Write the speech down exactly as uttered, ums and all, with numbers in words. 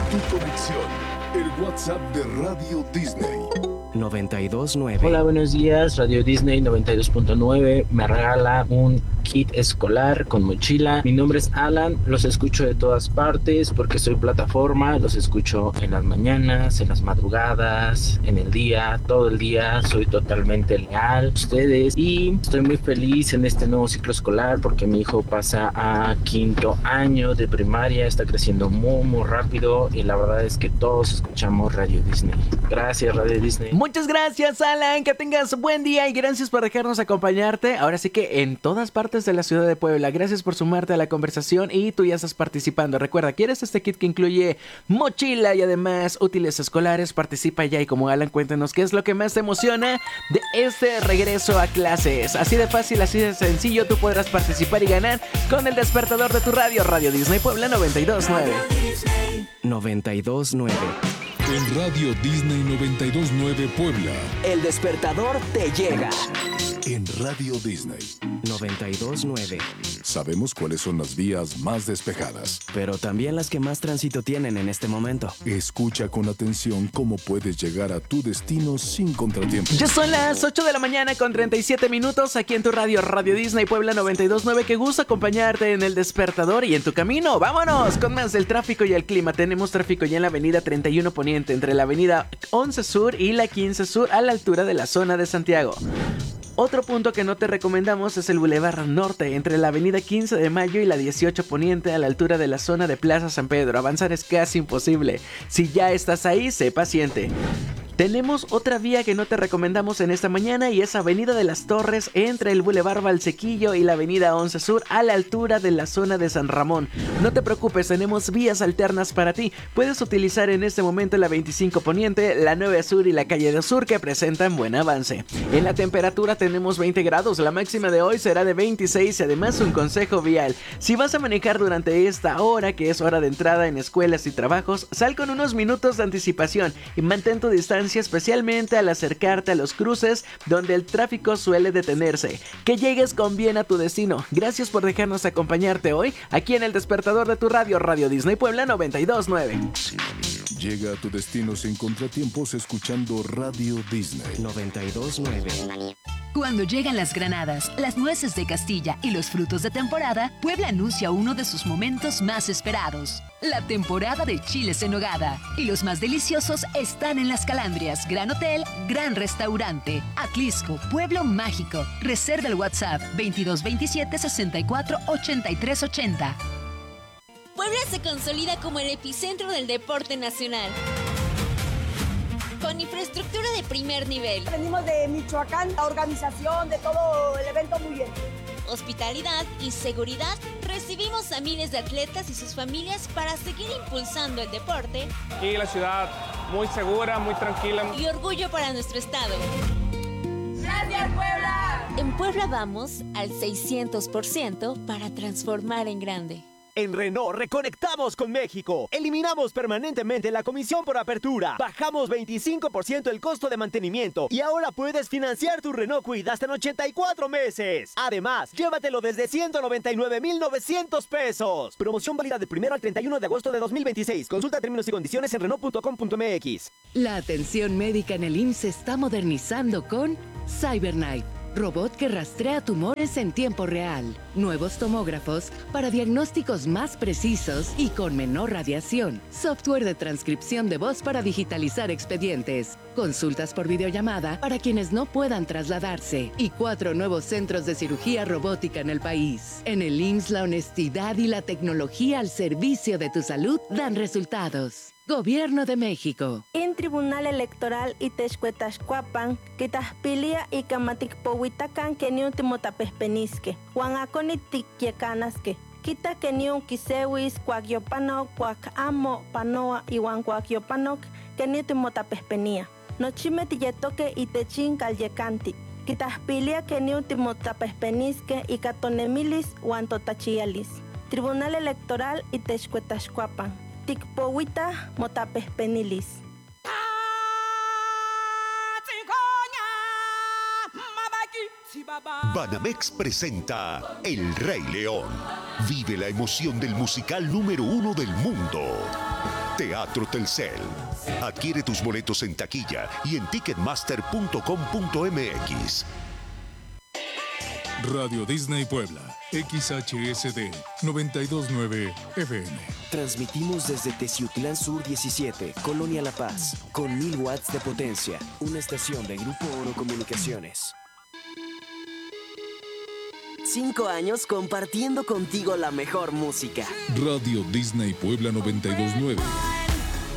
Tu conexión, el WhatsApp de Radio Disney. noventa y dos punto nueve. Hola, buenos días. Radio Disney noventa y dos punto nueve me regala un kit escolar con mochila. Mi nombre es Alan, los escucho de todas partes porque soy plataforma, los escucho en las mañanas, en las madrugadas, en el día, todo el día. Soy totalmente leal a ustedes y estoy muy feliz en este nuevo ciclo escolar porque mi hijo pasa a quinto año de primaria, está creciendo muy muy rápido y la verdad es que todos escuchamos Radio Disney. Gracias, Radio Disney. Muchas gracias, Alan, que tengas buen día y gracias por dejarnos acompañarte. Ahora sí que en todas partes de la ciudad de Puebla. Gracias por sumarte a la conversación y tú ya estás participando. Recuerda, ¿quieres este kit que incluye mochila y además útiles escolares? Participa ya y como Alan, cuéntanos qué es lo que más te emociona de este regreso a clases. Así de fácil, así de sencillo, tú podrás participar y ganar con el despertador de tu radio, Radio Disney Puebla noventa y dos punto nueve. noventa y dos punto nueve. En Radio Disney noventa y dos punto nueve Puebla. El despertador te llega. En Radio Disney noventa y dos punto nueve. sabemos cuáles son las vías más despejadas, pero también las que más tránsito tienen en este momento. Escucha con atención cómo puedes llegar a tu destino sin contratiempos. Ya son las ocho de la mañana con treinta y siete minutos aquí en tu radio, Radio Disney Puebla noventa y dos punto nueve. Que gusto acompañarte en el despertador y en tu camino. Vámonos con más del tráfico y el clima. Tenemos tráfico ya en la avenida treinta y uno Poniente, entre la avenida once Sur y la quince Sur, a la altura de la zona de Santiago. Otro punto que no te recomendamos es el Boulevard Norte, entre la avenida quince de Mayo y la dieciocho Poniente, a la altura de la zona de Plaza San Pedro. Avanzar es casi imposible. Si ya estás ahí, sé paciente. Tenemos otra vía que no te recomendamos en esta mañana y es Avenida de las Torres, entre el Boulevard Valsequillo y la Avenida once Sur, a la altura de la zona de San Ramón. No te preocupes, tenemos vías alternas para ti. Puedes utilizar en este momento la veinticinco Poniente, la nueve Sur y la calle de Sur, que presentan buen avance. En la temperatura tenemos veinte grados, la máxima de hoy será de veintiséis y además un consejo vial. Si vas a manejar durante esta hora, que es hora de entrada en escuelas y trabajos, sal con unos minutos de anticipación y mantén tu distancia, especialmente al acercarte a los cruces donde el tráfico suele detenerse. Que llegues con bien a tu destino. Gracias por dejarnos acompañarte hoy aquí en el despertador de tu radio, Radio Disney Puebla noventa y dos punto nueve. Llega a tu destino sin contratiempos escuchando Radio Disney noventa y dos punto nueve. Cuando llegan las granadas, las nueces de Castilla y los frutos de temporada, Puebla anuncia uno de sus momentos más esperados: la temporada de chiles en nogada. Y los más deliciosos están en Las Calandrias, Gran Hotel, Gran Restaurante. Atlisco, Pueblo Mágico. Reserva el WhatsApp veintidós veintisiete sesenta y cuatro ochenta y tres ochenta. Puebla se consolida como el epicentro del deporte nacional, con infraestructura de primer nivel. Venimos de Michoacán, la organización de todo el evento muy bien. Hospitalidad y seguridad. Recibimos a miles de atletas y sus familias para seguir impulsando el deporte. Y la ciudad muy segura, muy tranquila. Y orgullo para nuestro estado. ¡Gracias, Puebla! En Puebla vamos al seiscientos por ciento para transformar en grande. En Renault reconectamos con México. Eliminamos permanentemente la comisión por apertura. Bajamos veinticinco por ciento el costo de mantenimiento. Y ahora puedes financiar tu Renault Kwid hasta en ochenta y cuatro meses. Además, llévatelo desde ciento noventa y nueve mil novecientos pesos. Promoción válida del primero al treinta y uno de agosto de dos mil veintiséis. Consulta términos y condiciones en Renault punto com punto m x. La atención médica en el I M S S se está modernizando con CyberKnife, robot que rastrea tumores en tiempo real. Nuevos tomógrafos para diagnósticos más precisos y con menor radiación. Software de transcripción de voz para digitalizar expedientes. Consultas por videollamada para quienes no puedan trasladarse. Y cuatro nuevos centros de cirugía robótica en el país. En el I M S S, la honestidad y la tecnología al servicio de tu salud dan resultados. Gobierno de México. En Tribunal Electoral Itexcuetaxcuapan, Quitaspilia y Camaticpohuitacan que ni un timotapespenisque, Huanaconi tiquiacanasque, Quita que ni un quisewis, Cuagiopanoc, Cuacamo, Panoa y Huancuagiopanoc que ni timotapespenía. Nochime tilletoque y techin calyecanti. Quitaspilia que ni un timotapespenisque y catonemilis Huantotachialis. Tribunal Electoral Itexcuetaxcuapan. Tikpowita motapespenilis. Banamex presenta El Rey León. Vive la emoción del musical número uno del mundo. Teatro Telcel. Adquiere tus boletos en taquilla y en ticketmaster punto com punto m x. Radio Disney Puebla, X H S D noventa y dos punto nueve F M. Transmitimos desde Teciutlán Sur diecisiete, Colonia La Paz, con mil watts de potencia. Una estación de Grupo Oro Comunicaciones. Cinco años compartiendo contigo la mejor música. Radio Disney Puebla noventa y dos punto nueve.